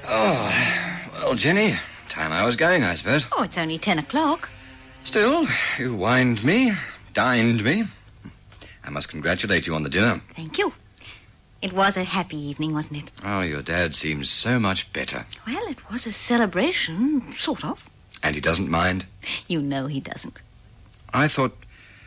Oh, well, Jenny, time I was going, I suppose. Oh, it's only 10 o'clock. Still, you wined me, dined me. I must congratulate you on the dinner. Thank you. It was a happy evening, wasn't it? Oh, your dad seems so much better. Well, it was a celebration, sort of. And he doesn't mind? You know he doesn't. I thought...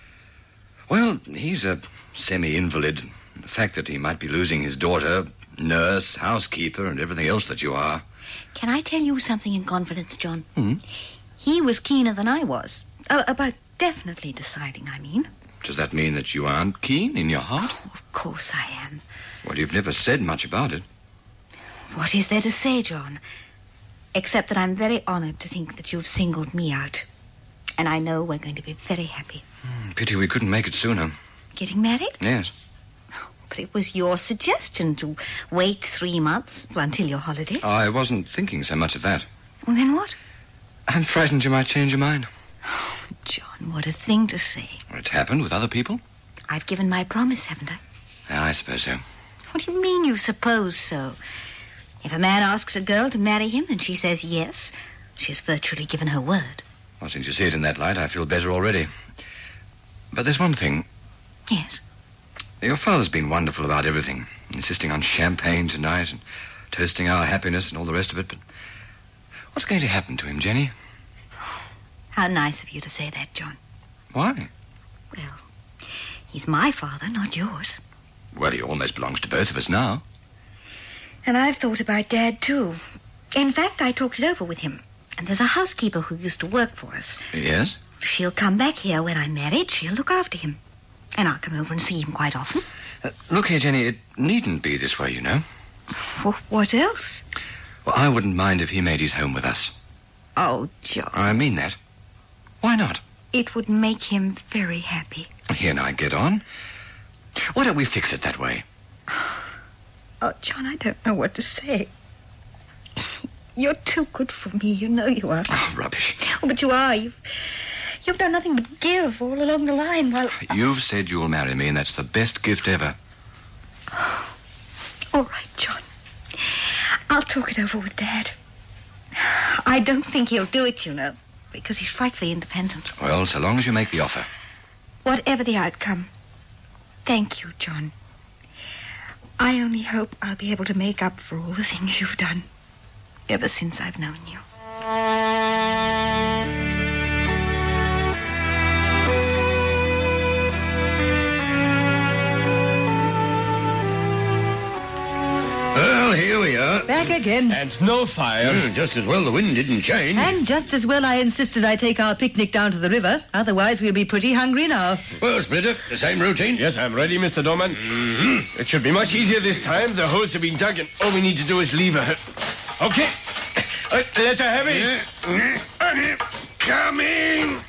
Well, he's a semi-invalid. The fact that he might be losing his daughter, nurse, housekeeper, and everything else that you are. Can I tell you something in confidence, John? Hmm? He was keener than I was. About definitely deciding, I mean. Does that mean that you aren't keen in your heart? Oh, of course I am. Well, you've never said much about it. What is there to say, John? Except that I'm very honored to think that you've singled me out. And I know we're going to be very happy. Pity we couldn't make it sooner. Getting married? Yes. But it was your suggestion to wait 3 months until your holidays. Oh, I wasn't thinking so much of that. Well, then what? I'm frightened you might change your mind. Oh, John, what a thing to say. It's happened with other people? I've given my promise, haven't I? Yeah, I suppose so. What do you mean you suppose so? If a man asks a girl to marry him and she says yes, she has virtually given her word. Well, since you see it in that light, I feel better already. But there's one thing. Yes? Your father's been wonderful about everything, insisting on champagne tonight and toasting our happiness and all the rest of it. But what's going to happen to him, Jenny? How nice of you to say that, John. Why? Well, he's my father, not yours. Well, he almost belongs to both of us now. And I've thought about Dad, too. In fact, I talked it over with him. And there's a housekeeper who used to work for us. Yes? She'll come back here when I'm married. She'll look after him. And I'll come over and see him quite often. Look here, Jenny, it needn't be this way, you know. What else? Well, I wouldn't mind if he made his home with us. Oh, John. I mean that. Why not? It would make him very happy. He and I get on. Why don't we fix it that way? Oh, John, I don't know what to say. You're too good for me, you know you are. Oh, rubbish. Oh, but you are. You've done nothing but give all along the line while... You've said you'll marry me, and that's the best gift ever. All right, John. I'll talk it over with Dad. I don't think he'll do it, you know, because he's frightfully independent. Well, so long as you make the offer. Whatever the outcome, thank you, John. I only hope I'll be able to make up for all the things you've done ever since I've known you. Well, here we are. Back again. And no fire. Just as well the wind didn't change. And just as well I insisted I take our picnic down to the river. Otherwise we'll be pretty hungry now. Well, Splinter, the same routine? Yes, I'm ready, Mr. Dorman. Mm-hmm. It should be much easier this time. The holes have been dug and all we need to do is leave her. Okay. Let her have it. Coming.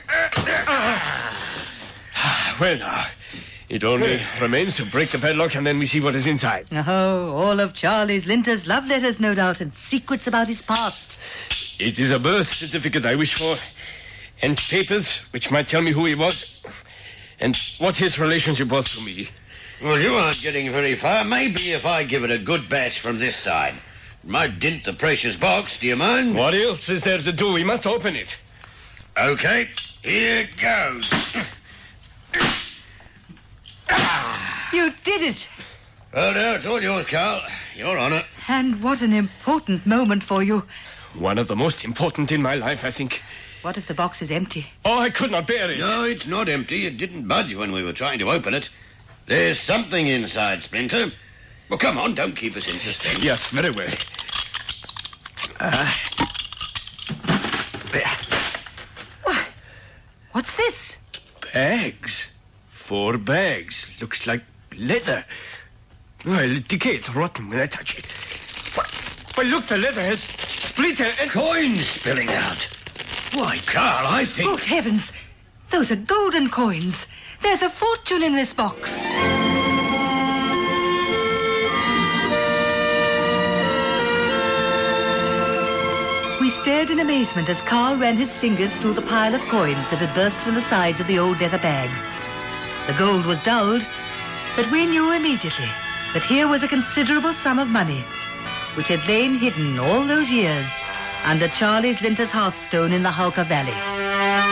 Well, now, it only remains to break the padlock and then we see what is inside. Oh, all of Charlie's Linter's love letters, no doubt, and secrets about his past. It is a birth certificate I wish for, and papers which might tell me who he was, and what his relationship was to me. Well, you aren't getting very far. Maybe if I give it a good bash from this side. It might dent the precious box, do you mind? What else is there to do? We must open it. Okay, here goes. You did it! Well, now, it's all yours, Carl. You're on it. And what an important moment for you. One of the most important in my life, I think. What if the box is empty? Oh, I could not bear it. No, it's not empty. It didn't budge when we were trying to open it. There's something inside, Splinter. Well, come on, don't keep us in suspense. Yes, very well. There. What? What's this? Bags. 4 bags. Looks like leather. Well, it decays rotten when I touch it. Well, look, the leather has split and... Coins spilling out. Why, Carl, I think... Good heavens! Those are golden coins. There's a fortune in this box. We stared in amazement as Carl ran his fingers through the pile of coins that had burst from the sides of the old leather bag. The gold was dulled, but we knew immediately that here was a considerable sum of money. which had lain hidden all those years under Charlie's Linter's hearthstone in the Halka Valley.